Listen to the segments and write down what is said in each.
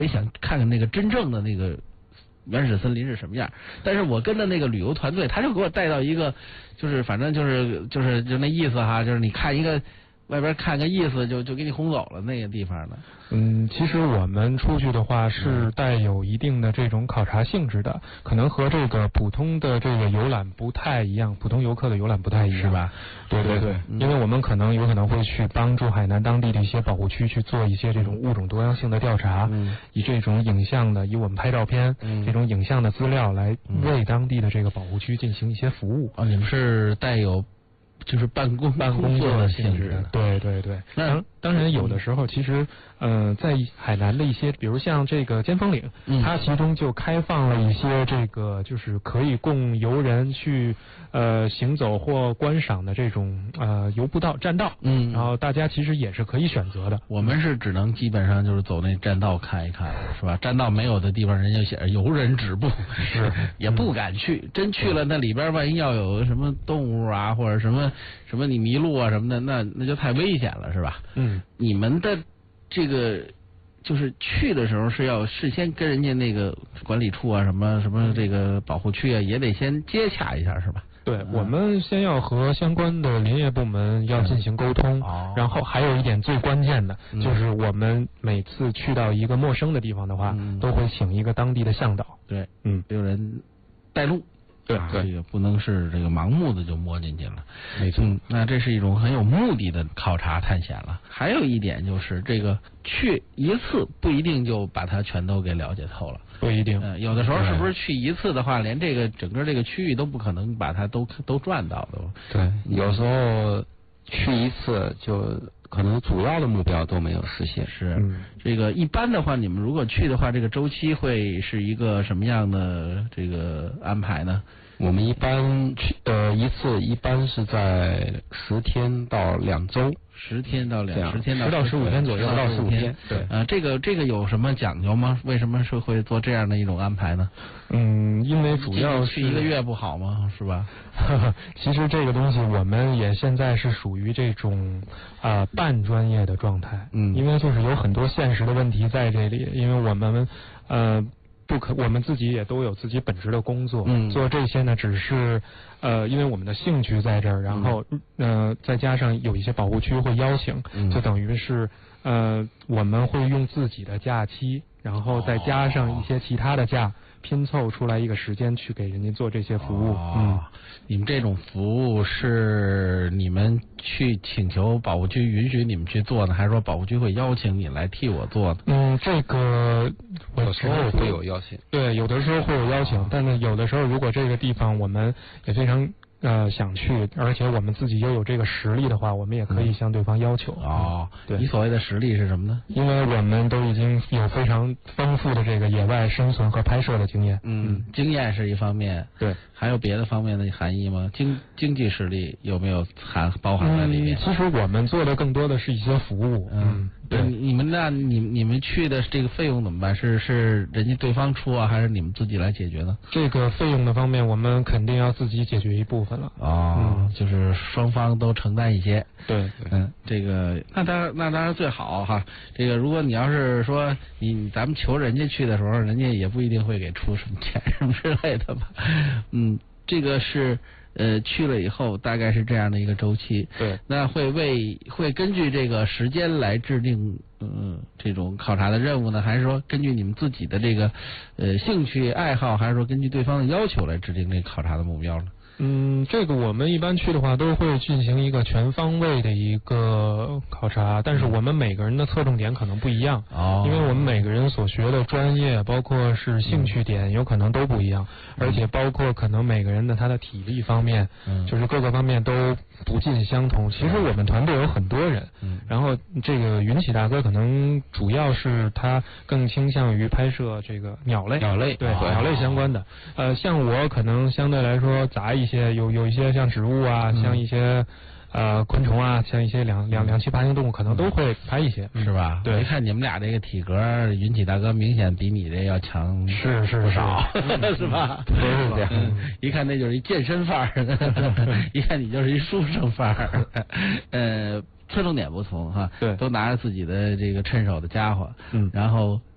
也想看看那个真正的那个原始森林是什么样。但是我跟着那个旅游团队，他就给我带到一个，就是反正就那意思哈，就是你看一个外边看个意思就给你轰走了那个地方的。 其实我们出去的话是带有一定的这种考察性质的，可能和这个普通的这个游览不太一样，普通游客的游览不太一样， 是吧？ 对对对，因为我们有可能会去帮助海南当地的一些保护区去做一些这种物种多样性的调查，以这种影像的，以我们拍照片，这种影像的资料来为当地的这个保护区进行一些服务。 你们是带有就是办工作的性质的， 对对对。当然有的时候其实在海南的一些，比如像这个尖峰岭，它其中就开放了一些这个就是可以供游人去行走或观赏的这种游步道栈道，然后大家其实也是可以选择的。 我们是只能基本上就是走那栈道看一看，是吧？栈道没有的地方，人家写着游人止步，是也不敢去。真去了，那里边万一要有什么动物啊，或者什么你迷路啊什么的，那就太危险了，是吧？你们的这个就是去的时候是要事先跟人家那个管理处啊什么这个保护区啊也得先接洽一下，是吧？ 对，我们先要和相关的林业部门要进行沟通，然后还有一点最关键的就是我们每次去到一个陌生的地方的话，都会请一个当地的向导， 对，有人带路。 对， 这个不能是这个盲目的就摸进去了， 没错。 那这是一种很有目的的考察探险了。还有一点就是这个去一次不一定就把它全都给了解透了， 不一定。 有的时候是不是去一次的话，连这个整个这个区域都不可能把它都转到的。 对，有时候去一次就可能主要的目标都没有实现。 是，这个一般的话，你们如果去的话，这个周期会是一个什么样的这个安排呢？ 我们一般去一次一般是在10天到2周 ，10天到10天到 15天左右 ，10到15天。 对，这个有什么讲究吗？为什么是会做这样的一种安排呢？ 因为主要是去1个月不好吗？是吧？ 其实这个东西我们也现在是属于这种半专业的状态，因为就是有很多现实的问题在这里，因为我们我们自己也都有自己本职的工作，做这些呢只是因为我们的兴趣在这儿，然后再加上有一些保护区会邀请，就等于是我们会用自己的假期，然后再加上一些其他的假，拼凑出来一个时间去给人家做这些服务。 你们这种服务是你们去请求保护区允许你们去做呢，还是说保护区会邀请你来替我做呢？ 这个有时候会有邀请。 对，有的时候会有邀请，但是有的时候如果这个地方我们也非常想去，而且我们自己又有这个实力的话，我们也可以向对方要求。 对，你所谓的实力是什么呢？ 因为我们都已经有非常丰富的这个野外生存和拍摄的经验。 经验是一方面， 对， 还有别的方面的含义吗？经济实力有没有包含在里面？ 其实我们做的更多的是一些服务。 对，你们去的这个费用怎么办？是人家对方出啊，还是你们自己来解决呢？ 这个费用的方面，我们肯定要自己解决一部分了。 就是双方都承担一些。 对， 这个那当然最好哈。这个如果你要是说咱们求人家去的时候，人家也不一定会给出什么钱什么之类的吧。这个是。去了以后大概是这样的一个周期。 对， 那会根据这个时间来制定这种考察的任务呢，还是说根据你们自己的这个兴趣爱好，还是说根据对方的要求来制定这个考察的目标呢？ 这个我们一般去的话都会进行一个全方位的一个考察，但是我们每个人的侧重点可能不一样，因为我们每个人所学的专业包括是兴趣点有可能都不一样，而且包括可能每个人的他的体力方面，就是各个方面都不尽相同。其实我们团队有很多人，然后这个云起大哥可能主要是他更倾向于拍摄这个鸟类，对，鸟类相关的。像我可能相对来说杂一些，有一些像植物啊，像一些昆虫啊，像一些两栖爬行动物，可能都会拍一些， 是吧？ 对， 一看你们俩这个体格，云起大哥明显比你这要强， 是不少，是吧？ 都是这样。 一看那就是一健身范儿，一看你就是一书生范儿。侧重点不同哈， 对， 都拿着自己的这个趁手的家伙，然后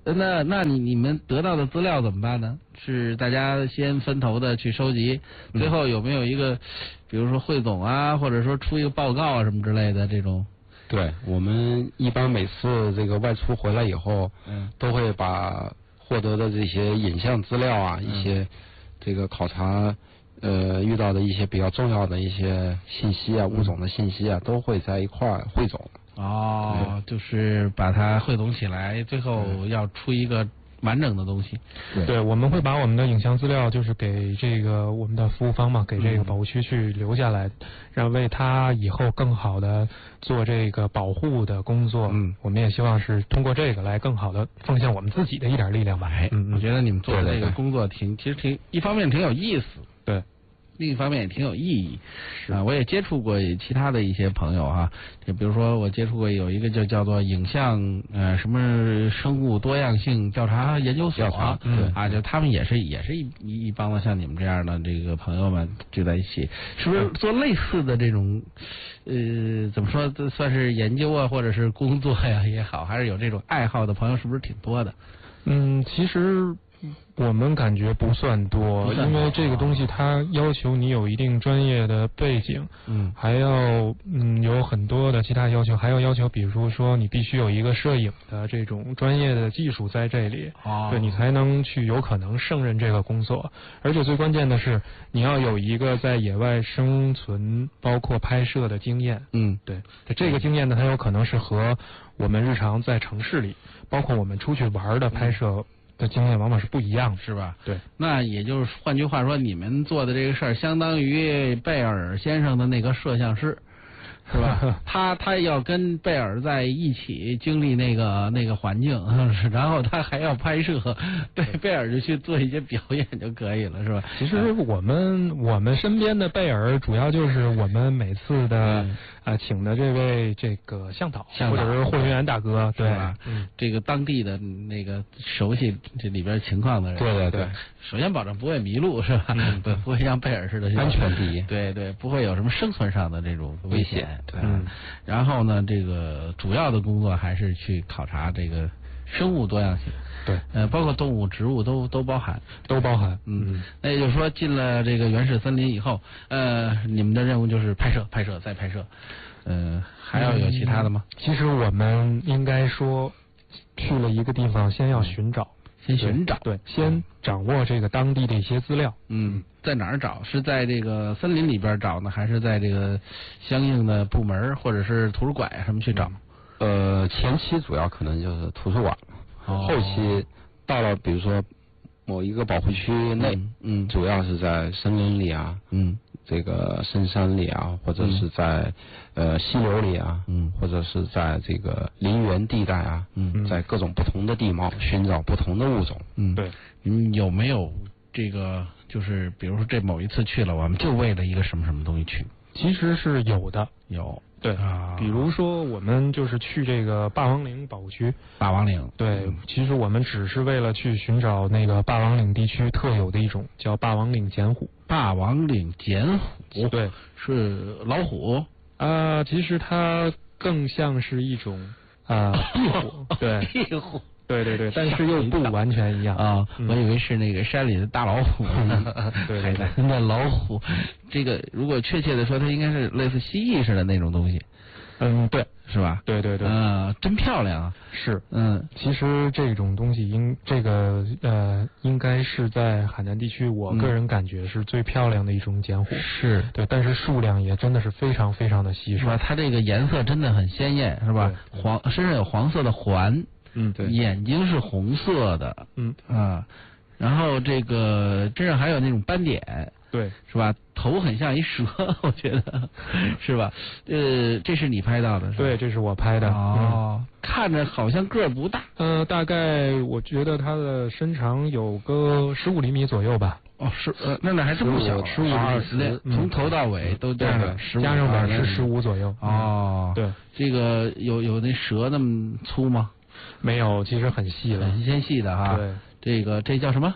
那你们得到的资料怎么办呢？是大家先分头的去收集，最后有没有一个，比如说汇总啊，或者说出一个报告啊什么之类的这种？ 对，我们一般每次这个外出回来以后，都会把获得的这些影像资料啊，一些这个考察遇到的一些比较重要的一些信息啊，物种的信息啊，都会在一块儿汇总。 哦，就是把它汇总起来，最后要出一个完整的东西。 对，我们会把我们的影像资料就是给这个我们的服务方嘛，给这个保护区去留下来，让为他以后更好的做这个保护的工作。我们也希望是通过这个来更好的奉献我们自己的一点力量吧。 我觉得你们做的这个工作其实挺一方面挺有意思。 对。 另一方面也挺有意义，我也接触过其他的一些朋友哈，就比如说我接触过有一个就叫做影像什么生物多样性调查研究所就他们也是一帮子像你们这样的这个朋友们聚在一起，是不是做类似的这种怎么说这算是研究啊或者是工作呀也好，还是有这种爱好的朋友是不是挺多的？ 其实我们感觉不算多，因为这个东西它要求你有一定专业的背景，还要有很多的其他要求，还要求比如说你必须有一个摄影的这种专业的技术在这里，对你才能去有可能胜任这个工作。而且最关键的是你要有一个在野外生存包括拍摄的经验。对，这个经验呢，它有可能是和我们日常在城市里包括我们出去玩的拍摄的经验往往是不一样的， 是吧？ 对， 那也就是换句话说，你们做的这个事儿，相当于贝尔先生的那个摄像师，是吧？他要跟贝尔在一起经历那个环境，然后他还要拍摄，贝尔就去做一些表演就可以了，是吧？ 其实我们身边的贝尔，主要就是我们每次的请的这位这个向导或者是货运员大哥，对吧？ 这个当地的那个熟悉这里边情况的人，对，首先保证不会迷路，是吧？不会像贝尔似的安全第一， 对，不会有什么生存上的这种危险。对，然后呢，这个主要的工作还是去考察这个生物多样性。 对， 包括动物、植物都包含，那也就是说，进了这个原始森林以后，你们的任务就是拍摄，再拍摄，还要有其他的吗？ 其实我们应该说，去了一个地方，先要寻找，对，先掌握这个当地的一些资料。 在哪儿找？是在这个森林里边找呢，还是在这个相应的部门或者是图书馆什么去找？ 前期主要可能就是图书馆。后期到了比如说某一个保护区内，主要是在森林里啊，这个深山里啊，或者是在溪流里啊，或者是在这个林园地带啊，在各种不同的地貌寻找不同的物种。 对， 有没有这个就是比如说这某一次去了，我们就为了一个什么东西去？ 其实是有的，对比如说我们就是去这个霸王岭保护区。 霸王岭， 对，其实我们只是为了去寻找那个霸王岭地区特有的一种叫霸王岭剪虎。 霸王岭剪虎， 对， 是老虎其实它更像是一种壁虎，对， 壁虎。 对，但是又不完全一样啊！我以为是那个山里的大老虎， 对， 那老虎，这个如果确切的说，它应该是类似蜥蜴似的那种东西。 对， 是吧？ 对， 真漂亮啊！ 是，其实这种东西应该是在海南地区，我个人感觉是最漂亮的一种剪虎。 是， 对，但是数量也真的是非常非常的稀少， 是吧？它这个颜色真的很鲜艳，是吧？身上有黄色的环。 对， 眼睛是红色的，然后这个身上还有那种斑点， 对， 是吧？头很像一蛇，我觉得，是吧？这是你拍到的，是吧？ 对，这是我拍的。 看着好像个儿不大， 大概我觉得它的身长有个15厘米左右吧。 那还真不小，15厘米，从头到尾都加上尾是15左右。对， 这个有那蛇那么粗吗？ 没有，其实很细了， 很纤细的哈。 对， 这叫什么？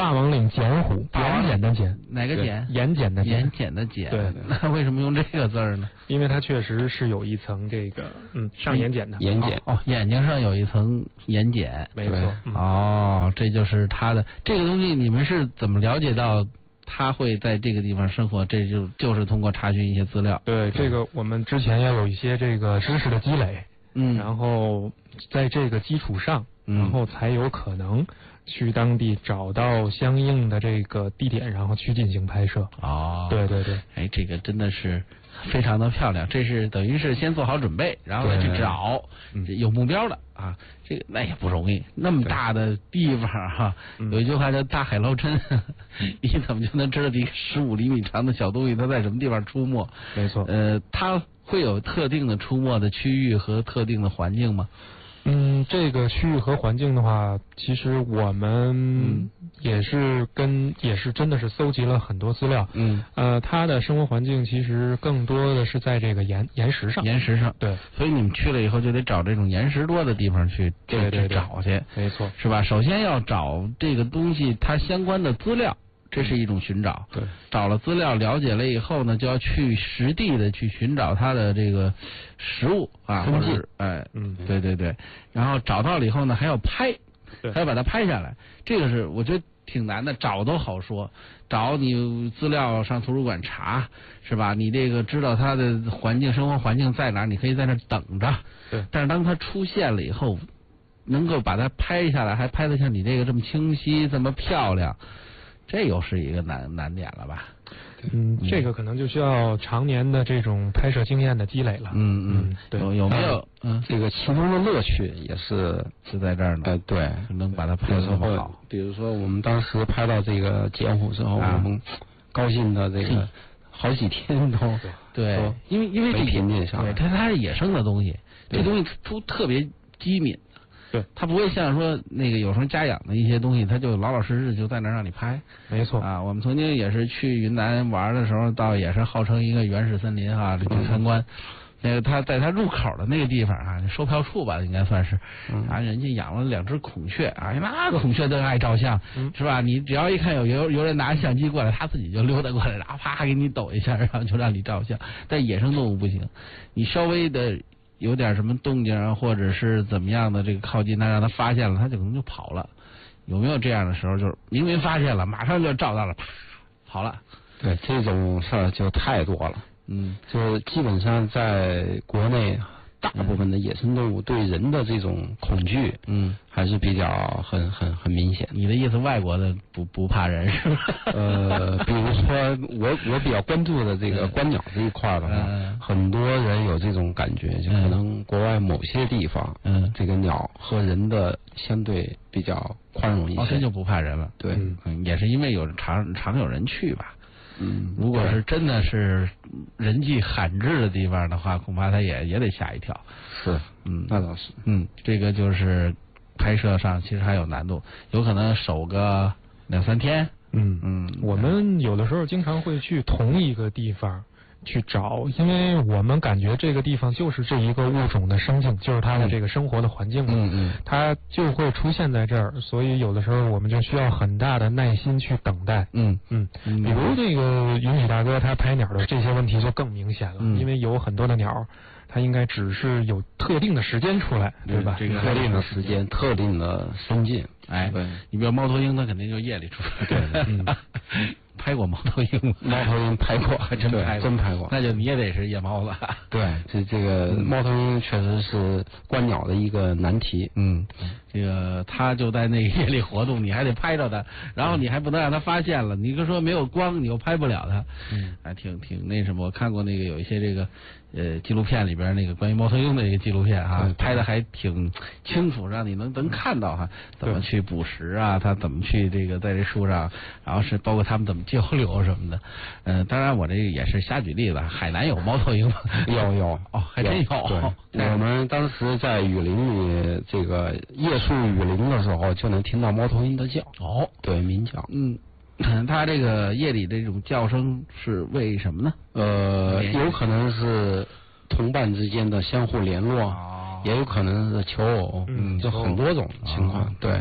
霸王岭简虎，盐碱的碱， 哪个碱？ 盐碱的碱， 盐碱的碱。 对， 那为什么用这个字儿呢？ 因为它确实是有一层这个上眼睑的眼睑眼睛上有一层眼睑， 没错。 这就是它的这个东西，你们是怎么了解到它会在这个地方生活？这就是通过查询一些资料。 对，这个我们之前要有一些这个知识的积累，然后在这个基础上，然后才有可能去当地找到相应的这个地点，然后去进行拍摄。对对对， 哎，这个真的是非常的漂亮。这是等于是先做好准备，然后再去找，有目标的啊。这个那也不容易，那么大的地方哈，有一句话叫大海捞针，你怎么就能知道一个15厘米长的小东西它在什么地方出没？ 没错。 它会有特定的出没的区域和特定的环境吗？ 这个区域和环境的话，其实我们也是真的是搜集了很多资料。它的生活环境其实更多的是在这个岩石上。 岩石上， 对。 所以你们去了以后就得找这种岩石多的地方去找去， 没错， 是吧？首先要找这个东西它相关的资料。这是一种寻找， 对， 找了资料了解了以后呢，就要去实地的去寻找它的这个实物啊， 痕迹， 对对对，然后找到了以后呢，还要拍，还要把它拍下来，这个是我觉得挺难的，找都好说，找你资料上图书馆查是吧？你这个知道它的生活环境在哪，你可以在那等着， 对， 但是当它出现了以后，能够把它拍下来，还拍得像你这个这么清晰，这么漂亮。这又是一个难点了吧？ 这个可能就需要常年的这种拍摄经验的积累了。 对，有没有这个其中的乐趣也是在这儿呢？ 对， 能把它拍得这么好。 比如说我们当时拍到这个简虎之后，我们高兴的这个好几天都对，因为这平静下来， 它是野生的东西，这东西出特别机敏。 对， 他不会像说那个有时候家养的一些东西，他就老老实实就在那让你拍。 没错啊，我们曾经也是去云南玩的时候，到也是号称一个原始森林哈，去参观。那个他在他入口的那个地方啊，售票处吧，应该算是啊，人家养了2只孔雀啊，那孔雀都爱照相，是吧？你只要一看有人拿相机过来，他自己就溜达过来，然后啪给你抖一下，然后就让你照相。但野生动物不行，你稍微的有点什么动静啊，或者是怎么样的这个靠近它，让它发现了，它可能就跑了。有没有这样的时候，就是明明发现了，马上就照到了，啪跑了？ 对，这种事儿就太多了。就基本上在国内，大部分的野生动物对人的这种恐惧，还是比较很明显。 你的意思，外国的不怕人是吧？ 比如说我比较关注的这个观鸟这一块的话，很多人有这种感觉，就可能国外某些地方，这个鸟和人的相对比较宽容一些， 这就不怕人了。 对， 也是因为常有人去吧。如果是真的是人迹罕至的地方的话，恐怕他也得吓一跳。 是，那倒是。 这个就是拍摄上其实还有难度，有可能守个2-3天。 我们有的时候经常会去同一个地方去找，因为我们感觉这个地方就是这一个物种的生境，就是它的这个生活的环境嘛，它就会出现在这儿，所以有的时候我们就需要很大的耐心去等待。比如这个允许大哥他拍鸟的这些问题就更明显了，因为有很多的鸟，它应该只是有特定的时间出来，对吧？ 这个特定的时间、特定的生境。 对，你比如猫头鹰，它肯定就夜里出来。对。拍过猫头鹰吗？ 猫头鹰拍过，还真拍过。 那就你也得是夜猫子。 对，这个猫头鹰确实是观鸟的一个难题。 这个它就在那个夜里活动，你还得拍着它，然后你还不能让它发现了。你就说没有光，你又拍不了它。还挺那什么。我看过那个有一些这个纪录片里边那个关于猫头鹰的一个纪录片哈，拍的还挺清楚，让你能看到哈怎么去捕食啊，它怎么去这个在这树上，然后是包括他们怎么交流什么的。当然我这个也是瞎举例子，海南有猫头鹰吗？ 有还真有。 我们当时在雨林里这个夜宿雨林的时候，就能听到猫头鹰的叫。对，鸣叫。 它这个夜里的这种叫声是为什么呢？ 有可能是同伴之间的相互联络，也有可能是求偶，就很多种情况。对，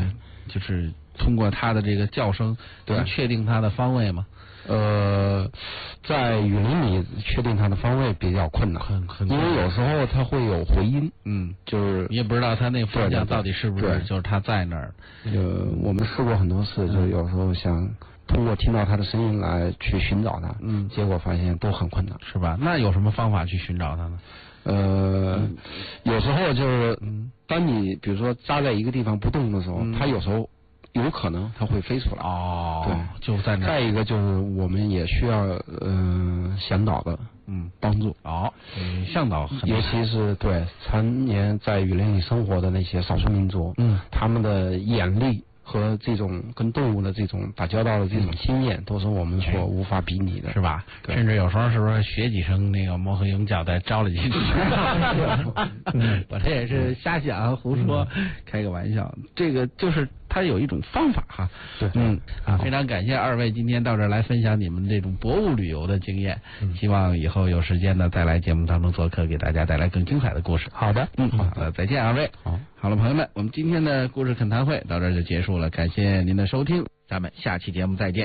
就是通过它的这个叫声，能确定它的方位吗？ 在雨林里确定它的方位比较困难，因为有时候它会有回音，就是你也不知道它那方向到底是不是就是它在那儿。 我们试过很多次，就有时候想通过听到它的声音来去寻找它，结果发现都很困难， 是吧？那有什么方法去寻找它呢？ 有时候就是当你比如说扎在一个地方不动的时候，它有时候有可能它会飞出来。 对，就在那。 再一个就是我们也需要向导的帮助。 向导很， 尤其是对常年在雨林里生活的那些少数民族，他们的眼力和这种跟动物的这种打交道的这种经验，都是我们所无法比拟的， 是吧？甚至有时候是不是学几声那个摩诃永角再招了几句？我这也是瞎想胡说，开个玩笑。这个就是它有一种方法哈。 对， 非常感谢二位今天到这儿来分享你们这种博物旅游的经验。希望以后有时间呢再来节目当中做客，给大家带来更精彩的故事。 好的， 好的，再见二位。好了，朋友们，我们今天的故事恳谈会到这儿就结束了，感谢您的收听，咱们下期节目再见。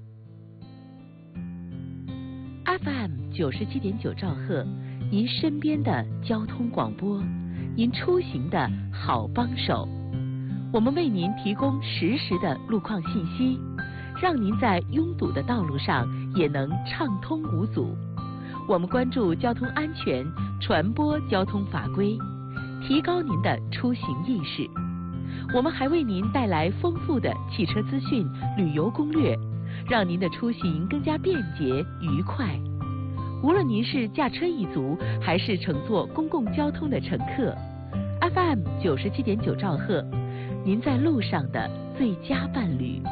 FM 97.9兆赫，您身边的交通广播，您出行的好帮手。我们为您提供实时的路况信息，让您在拥堵的道路上也能畅通无阻。我们关注交通安全，传播交通法规，提高您的出行意识。我们还为您带来丰富的汽车资讯、旅游攻略，让您的出行更加便捷愉快。无论您是驾车一族，还是乘坐公共交通的乘客， FM 97.9兆赫，您在路上的最佳伴侣。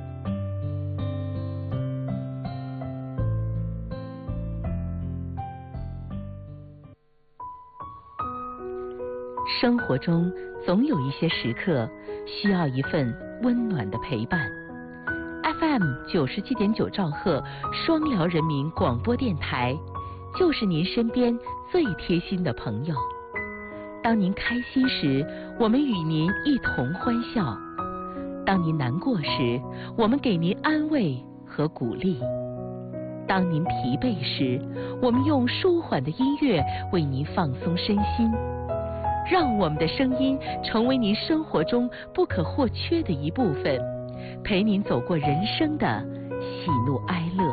生活中总有一些时刻需要一份温暖的陪伴。FM 97.9兆赫双辽人民广播电台，就是您身边最贴心的朋友。当您开心时，我们与您一同欢笑；当您难过时，我们给您安慰和鼓励；当您疲惫时，我们用舒缓的音乐为您放松身心。让我们的声音成为您生活中不可或缺的一部分，陪您走过人生的喜怒哀乐。